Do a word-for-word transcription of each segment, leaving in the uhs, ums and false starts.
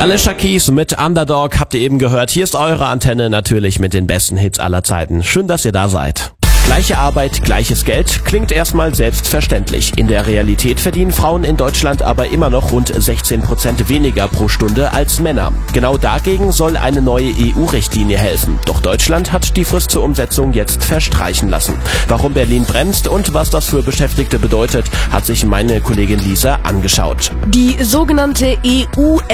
Alicia Keys mit Underdog habt ihr eben gehört. Hier ist eure Antenne natürlich mit den besten Hits aller Zeiten. Schön, dass ihr da seid. Gleiche Arbeit, gleiches Geld klingt erstmal selbstverständlich. In der Realität verdienen Frauen in Deutschland aber immer noch rund sechzehn Prozent weniger pro Stunde als Männer. Genau dagegen soll eine neue E U-Richtlinie helfen. Doch Deutschland hat die Frist zur Umsetzung jetzt verstreichen lassen. Warum Berlin bremst und was das für Beschäftigte bedeutet, hat sich meine Kollegin Lisa angeschaut. Die sogenannte E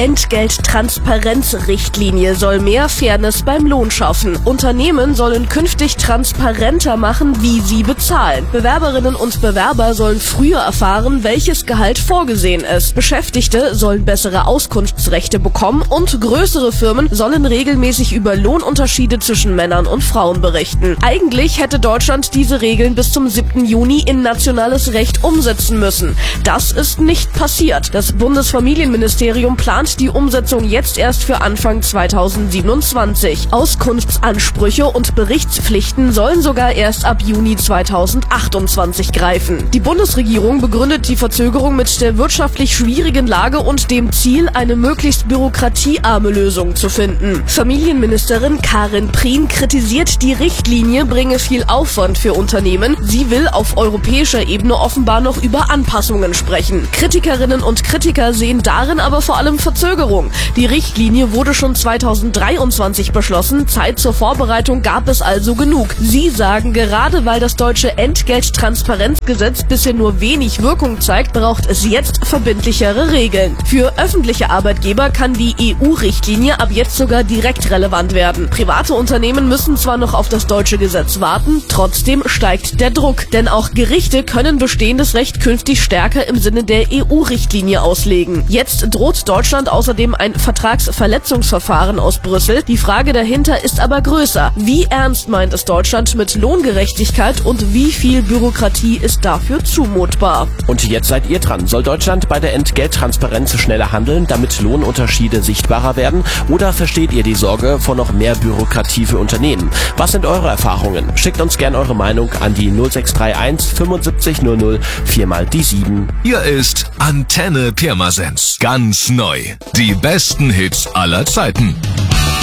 U-Entgelttransparenzrichtlinie soll mehr Fairness beim Lohn schaffen. Unternehmen sollen künftig transparenter machen, wie sie bezahlen. Bewerberinnen und Bewerber sollen früher erfahren, welches Gehalt vorgesehen ist. Beschäftigte sollen bessere Auskunftsrechte bekommen und größere Firmen sollen regelmäßig über Lohnunterschiede zwischen Männern und Frauen berichten. Eigentlich hätte Deutschland diese Regeln bis zum siebten Juni in nationales Recht umsetzen müssen. Das ist nicht passiert. Das Bundesfamilienministerium plant die Umsetzung jetzt erst für Anfang zweitausendsiebenundzwanzig. Auskunftsansprüche und Berichtspflichten sollen sogar erst ab Juni zweitausendachtundzwanzig greifen. Die Bundesregierung begründet die Verzögerung mit der wirtschaftlich schwierigen Lage und dem Ziel, eine möglichst bürokratiearme Lösung zu finden. Familienministerin Karin Prien kritisiert, die Richtlinie bringe viel Aufwand für Unternehmen. Sie will auf europäischer Ebene offenbar noch über Anpassungen sprechen. Kritikerinnen und Kritiker sehen darin aber vor allem Verzögerung. Die Richtlinie wurde schon zweitausenddreiundzwanzig beschlossen. Zeit zur Vorbereitung gab es also genug. Sie sagen, gerade weil das deutsche Entgelttransparenzgesetz bisher nur wenig Wirkung zeigt, braucht es jetzt verbindlichere Regeln. Für öffentliche Arbeitgeber kann die E U-Richtlinie ab jetzt sogar direkt relevant werden. Private Unternehmen müssen zwar noch auf das deutsche Gesetz warten, trotzdem steigt der Druck. Denn auch Gerichte können bestehendes Recht künftig stärker im Sinne der E U-Richtlinie auslegen. Jetzt droht Deutschland außerdem ein Vertragsverletzungsverfahren aus Brüssel. Die Frage dahinter ist aber größer. Wie ernst meint es Deutschland mit Lohngerechtigkeit und wie viel Bürokratie ist dafür zumutbar? Und jetzt seid ihr dran. Soll Deutschland bei der Entgelttransparenz schneller handeln, damit Lohnunterschiede sichtbarer werden? Oder versteht ihr die Sorge vor noch mehr Bürokratie für Unternehmen? Was sind eure Erfahrungen? Schickt uns gerne eure Meinung an die null sechs drei eins fünfundsiebzig null null vier mal die sieben. Hier ist Antenne Pirmasens. Ganz neu. Die besten Hits aller Zeiten.